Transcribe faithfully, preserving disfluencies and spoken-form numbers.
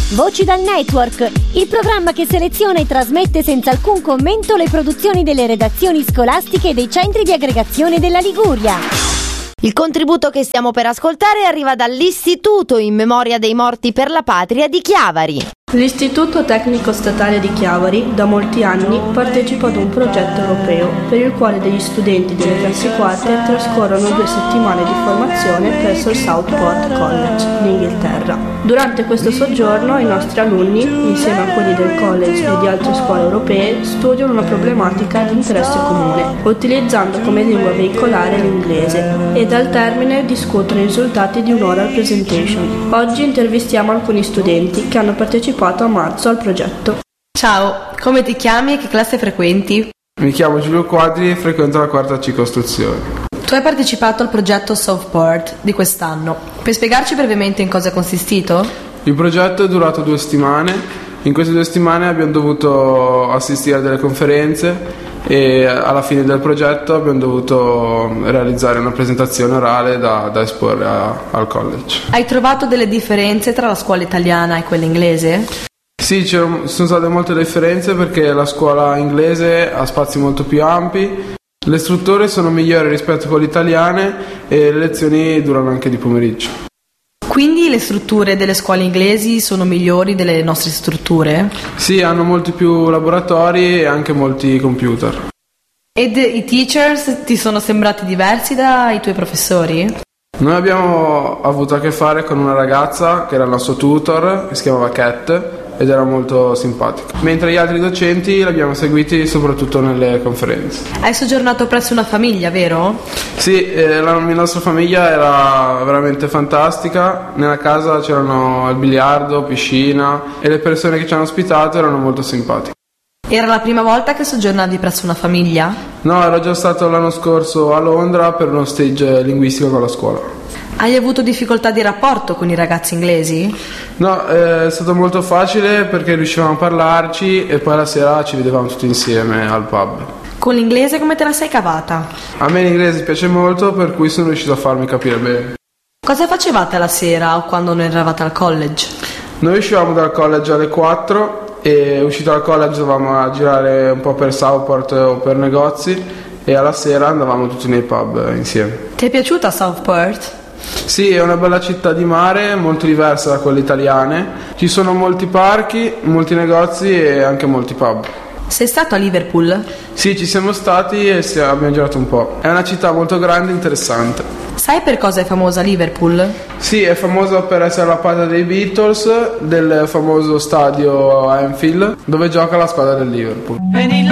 Voci dal Network, il programma che seleziona e trasmette senza alcun commento le produzioni delle redazioni scolastiche e dei centri di aggregazione della Liguria. Il contributo che stiamo per ascoltare arriva dall'Istituto in memoria dei morti per la patria di Chiavari. L'Istituto Tecnico Statale di Chiavari da molti anni partecipa ad un progetto europeo per il quale degli studenti delle classi quarte trascorrono due settimane di formazione presso il Southport College in Inghilterra. Durante questo soggiorno i nostri alunni, insieme a quelli del college e di altre scuole europee, studiano una problematica di interesse comune, utilizzando come lingua veicolare l'inglese ed al termine discutono i risultati di un'oral presentation. Oggi intervistiamo alcuni studenti che hanno partecipato a marzo al progetto. Ciao, come ti chiami e che classe frequenti? Mi chiamo Giulio Quadri e frequento la quarta C costruzione. Tu hai partecipato al progetto Southport di quest'anno. Puoi spiegarci brevemente in cosa è consistito? Il progetto è durato due settimane. In queste due settimane abbiamo dovuto assistere a delle conferenze e alla fine del progetto abbiamo dovuto realizzare una presentazione orale da, da esporre a, al college. Hai trovato delle differenze tra la scuola italiana e quella inglese? Sì, ci sono state molte differenze perché la scuola inglese ha spazi molto più ampi, le strutture sono migliori rispetto a quelle italiane e le lezioni durano anche di pomeriggio. Quindi le strutture delle scuole inglesi sono migliori delle nostre strutture? Sì, hanno molti più laboratori e anche molti computer. Ed i teachers ti sono sembrati diversi dai tuoi professori? Noi abbiamo avuto a che fare con una ragazza che era il nostro tutor, che si chiamava Cat, ed era molto simpatica. Mentre gli altri docenti l'abbiamo seguiti soprattutto nelle conferenze. Hai soggiornato presso una famiglia, vero? Sì, eh, la nostra famiglia era veramente fantastica. Nella casa c'erano il biliardo, piscina e le persone che ci hanno ospitato erano molto simpatiche. Era la prima volta che soggiornavi presso una famiglia? No, ero già stato l'anno scorso a Londra per uno stage linguistico con la scuola. Hai avuto difficoltà di rapporto con i ragazzi inglesi? No, è stato molto facile perché riuscivamo a parlarci e poi la sera ci vedevamo tutti insieme al pub. Con l'inglese come te la sei cavata? A me l'inglese piace molto, per cui sono riuscito a farmi capire bene. Cosa facevate la sera o quando non eravate al college? Noi uscivamo dal college alle quattro e uscito dal college dovevamo a girare un po' per Southport o per negozi e alla sera andavamo tutti nei pub insieme. Ti è piaciuta Southport? Sì, è una bella città di mare, molto diversa da quelle italiane. Ci sono molti parchi, molti negozi e anche molti pub. Sei stato a Liverpool? Sì, ci siamo stati e abbiamo girato un po'. È una città molto grande e interessante. Sai per cosa è famosa Liverpool? Sì, è famosa per essere la patria dei Beatles, del famoso stadio Anfield, dove gioca la squadra del Liverpool.